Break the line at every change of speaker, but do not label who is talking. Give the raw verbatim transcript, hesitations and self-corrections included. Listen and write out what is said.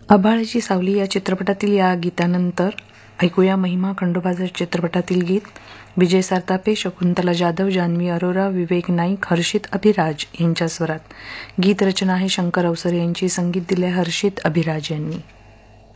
आभाळाची सावली या चित्रपटातील या गीतानंतर ऐकूया महिमा खंडोबाचा चित्रपटातील गीत. विजय सरतापे, शकुंतला जाधव, जान्हवी अरोरा, विवेक नाईक, हर्षित अभिराज यांच्या स्वरात. गीत रचना आहे शंकर अवसरे यांची, संगीत दिले हर्षित अभिराज यांनी.